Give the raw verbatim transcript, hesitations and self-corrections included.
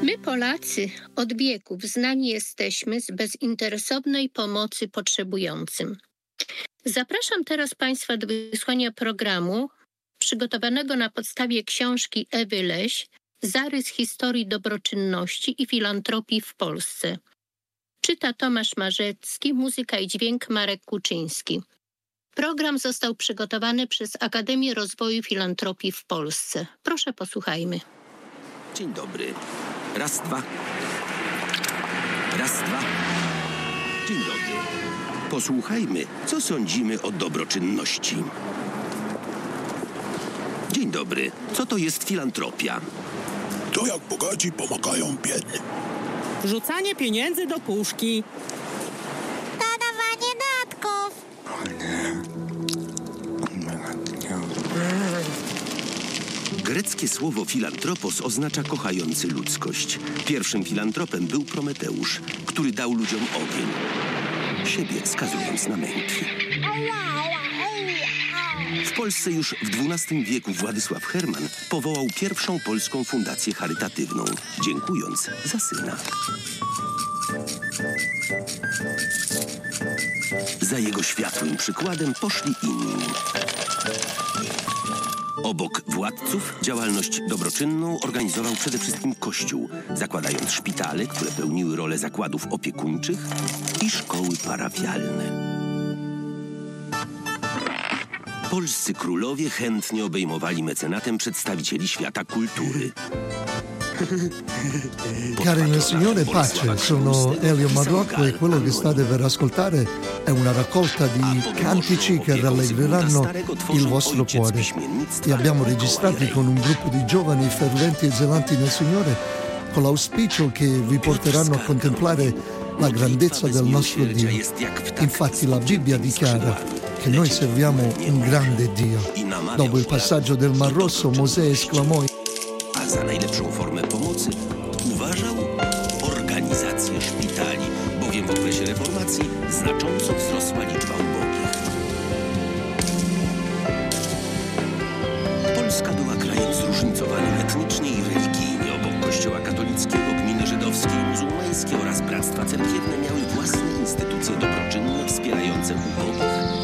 My, Polacy, od wieków znani jesteśmy z bezinteresownej pomocy potrzebującym. Zapraszam teraz Państwa do wysłuchania programu przygotowanego na podstawie książki Ewy Leś Zarys historii dobroczynności i filantropii w Polsce. Czyta Tomasz Marzecki, muzyka i dźwięk Marek Kuczyński. Program został przygotowany przez Akademię Rozwoju Filantropii w Polsce. Proszę, posłuchajmy. Dzień dobry. Raz, dwa. Raz, dwa. Dzień dobry. Posłuchajmy, co sądzimy o dobroczynności. Dzień dobry. Co to jest filantropia? To jak bogaci pomagają biednym. Rzucanie pieniędzy do puszki. Nadawanie datków. Greckie słowo filantropos oznacza kochający ludzkość. Pierwszym filantropem był Prometeusz, który dał ludziom ogień, siebie skazując na męki. W Polsce już w dwunastym wieku Władysław Herman powołał pierwszą polską fundację charytatywną, dziękując za syna. Za jego światłym przykładem poszli inni. Obok władców działalność dobroczynną organizował przede wszystkim Kościół, zakładając szpitale, które pełniły rolę zakładów opiekuńczych, i szkoły parafialne. Polscy królowie chętnie obejmowali mecenatem przedstawicieli świata kultury. Cari signore, pace, sono Elio Marrocco e quello che state per ascoltare è una raccolta di cantici che rallegreranno il vostro cuore. Li abbiamo registrati con un gruppo di giovani ferventi e zelanti nel Signore, con l'auspicio che vi porteranno a contemplare la grandezza del nostro Dio. Infatti la Bibbia dichiara che noi serviamo un grande Dio. Dopo il passaggio del Mar Rosso, Mosè esclamò: A za najlepszą formę pomocy uważał organizację szpitali, bowiem w okresie reformacji znacząco wzrosła liczba ubogich. Polska była krajem zróżnicowanym etnicznie i religijnie. Obok kościoła katolickiego, gminy żydowskie i muzułmańskie oraz bractwa cerkiewne miały własne instytucje dobroczynne wspierające ubogich